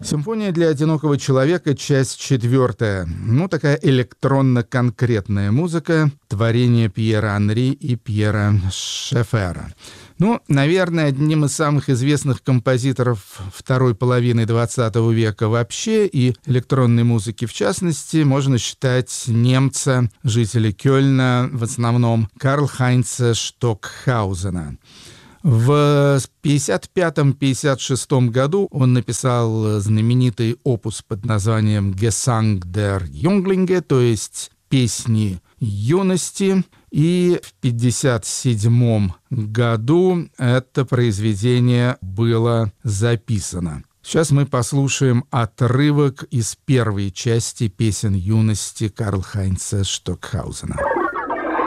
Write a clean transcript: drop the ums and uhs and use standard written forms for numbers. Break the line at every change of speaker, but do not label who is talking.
Симфония для одинокого человека, часть 4. Такая электронно-конкретная музыка, творение Пьера Анри и Пьера Шеффера. Наверное, одним из самых известных композиторов второй половины XX века вообще, и электронной музыки в частности, можно считать немца, жителя Кёльна, в основном Карл-Хайнца Штокхаузена. В 1955-1956 году он написал знаменитый опус под названием «Gesang der Jünglinge», то есть «Песни юности». И в 1957 году это произведение было записано. Сейчас мы послушаем отрывок из первой части «Песен юности» Карл-Хайнца Штокхаузена.